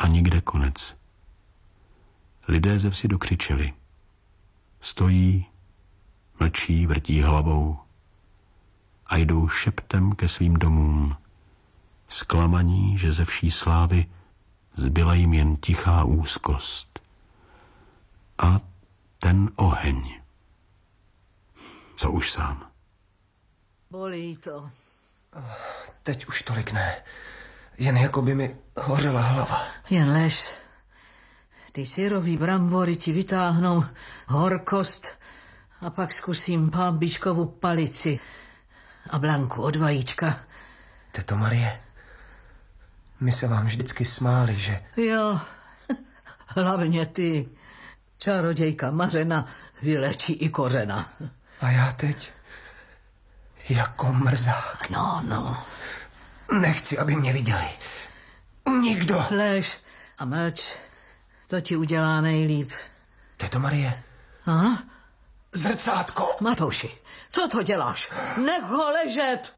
a nikde konec. Lidé ze vsi dokřičeli. Stojí, mlčí, vrtí hlavou a jdou šeptem ke svým domům, zklamaní, že ze vší slávy zbyla jim jen tichá úzkost. A ten oheň. Co už sám? Bolí to. Teď už tolik ne. Jen jako by mi hořela hlava. Jen lež. Ty syrový brambory ti vytáhnou horkost a pak zkusím pámbičkovou palici a Blanku od vajíčka. Teto Marie, my se vám vždycky smáli, že... Jo, hlavně ty. Čarodějka Mařena vylečí i kořena. A já teď jako mrzák. No. Nechci, aby mě viděli. Nikdo. Lež a mlč. To ti udělá nejlíp. Teto Marie. Aha? Zrcátko. Matouši, co to děláš? Nech ho ležet.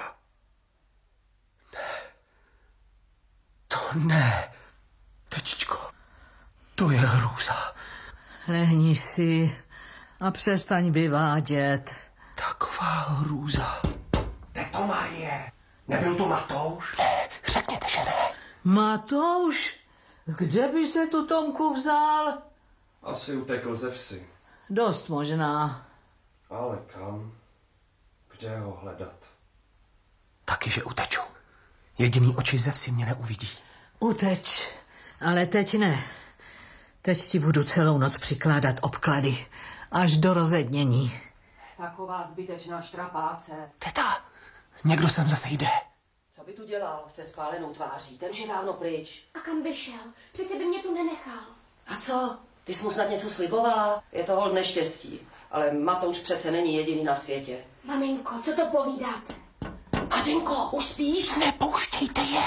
To ne. Tetičko, to je hrůza. Lehni si a přestaň vyvádět. Taková hrůza. Teto Marie, nebyl to Matouš? Ne, řekněte, že ne. Matouš? Kde by se tu Tomku vzal? Asi utekl ze vsi. Dost možná. Ale kam? Kde ho hledat? Taky, že uteču. Jediný oči ze vsi mě neuvidí. Uteč, ale teď ne. Teď ti budu celou noc přikládat obklady, až do rozednění. Taková zbytečná štrapáce. Teta, někdo sem zase jde. Co by tu dělal se spálenou tváří? Ten už je dávno pryč. A kam by šel? Přece by mě tu nenechal. A co? Ty jsi mu snad něco slibovala? Je to hod neštěstí. Ale Matouš přece není jediný na světě. Maminko, co to povídáte? Mařenko, už spíš? Nepouštějte je.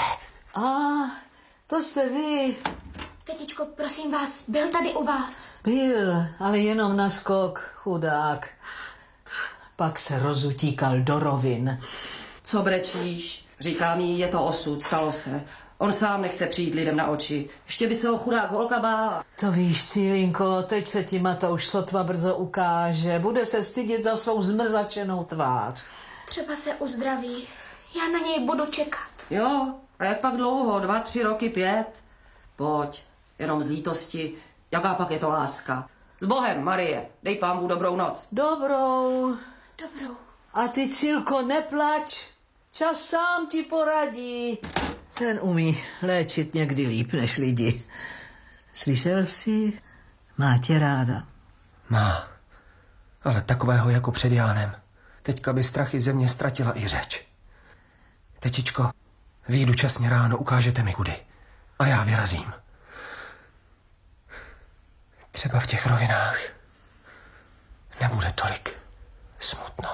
To jste vy. Tetičko, prosím vás, byl tady u vás. Byl, ale jenom na skok, chudák. Pak se rozutíkal do rovin. Co brečíš? Říkám jí, je to osud, stalo se. On sám nechce přijít lidem na oči. Ještě by se ho chudák holka bála. To víš, Cílinko, teď se ti Matouš sotva brzo ukáže. Bude se stydět za svou zmrzačenou tvář. Třeba se uzdraví. Já na něj budu čekat. Jo, a jak pak dlouho? 2, 3 roky, 5? Pojď, jenom z lítosti. Jaká pak je to láska? S Bohem, Marie, dej Pánbu dobrou noc. Dobrou. A ty, Cilko, neplač. Čas sám ti poradí. Ten umí léčit někdy líp než lidi. Slyšel jsi? Má tě ráda. Má, ale takového jako před Jánem. Teďka by strachy ze mě ztratila i řeč. Tetičko, vyjdu časně ráno, ukážete mi kudy. A já vyrazím. Třeba v těch rovinách nebude tolik smutno.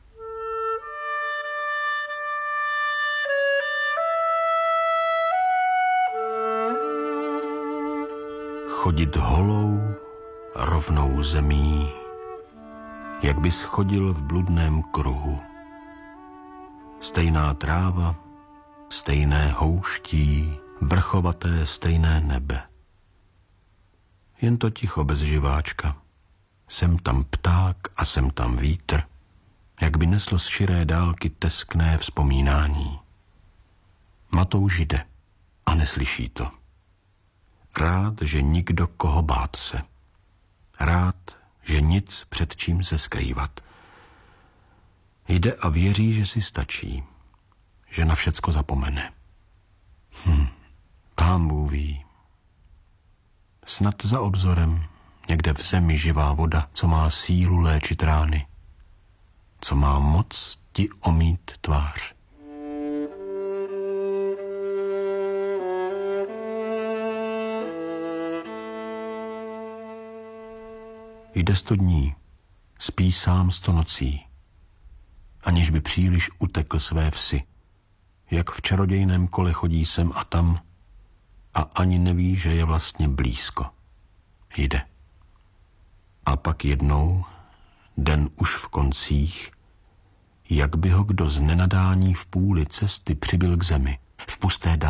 Chodit holou, rovnou zemí, jak bys chodil v bludném kruhu. Stejná tráva, stejné houští, vrchovaté stejné nebe. Jen to ticho bez živáčka. Sem tam pták a sem tam vítr, jak by neslo z širé dálky teskné vzpomínání. Matouš jde a neslyší to. Rád, že nikdo koho bát se. Rád, že nic před čím se skrývat. Jde a věří, že si stačí, že na všecko zapomene. Pán Bůh ví. Snad za obzorem někde v zemi živá voda, co má sílu léčit rány, co má moc ti omít tvář. Jde 100 dní, spí sám 100 nocí, aniž by příliš utekl své vsi. Jak v čarodějném kole chodí sem a tam a ani neví, že je vlastně blízko. Jde. A pak jednou, den už v koncích, jak by ho kdo z nenadání v půli cesty přibyl k zemi, v pusté